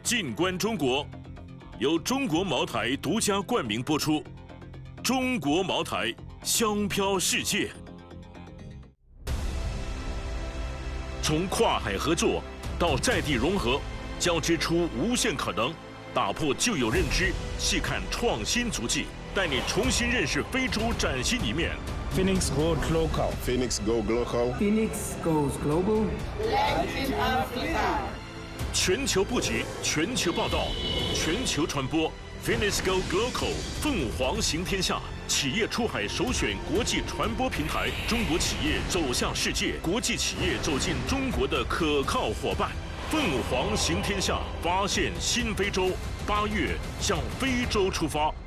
静观中国，由中国茅台独家冠名播出。中国茅台，香飘世界。从跨海合作到在地融合，交织出无限可能。打破旧有认知，细看创新足迹，带你重新认识非洲崭新一面。 Phoenix Goes Local. Phoenix Go Global. Phoenix Goes Global. Latin Africa. 全球布局，全球报道，全球传播。Phoenix Go Global， 凤凰行天下，企业出海首选国际传播平台，中国企业走向世界，国际企业走进中国的可靠伙伴。凤凰行天下，发现新非洲，8月向非洲出发。